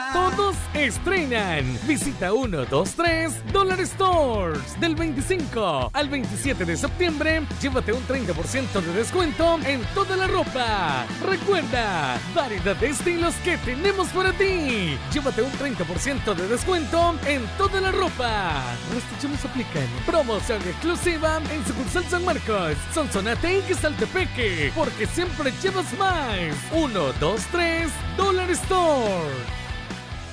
Todos estrenan. Visita 123 Dollar Stores. Del 25 al 27 de septiembre, llévate un 30% de descuento en toda la ropa. Recuerda, variedad de estilos que tenemos para ti. Llévate un 30% de descuento en toda la ropa. Restricciones aplican. Promoción exclusiva en sucursal San Marcos, Sonsonate y Quezaltepeque. Porque siempre llevas más. 123 Dollar Store.